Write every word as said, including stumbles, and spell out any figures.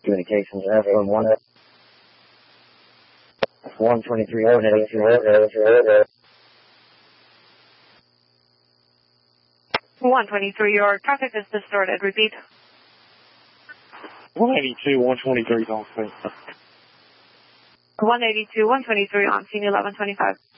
Communications, everyone, one, one twenty-three, oh, eighty-two, oh, one twenty-three, your traffic is distorted. Repeat. one eighty-two, one twenty-three is on scene. one eighty-two, one twenty-three on scene, eleven twenty-five.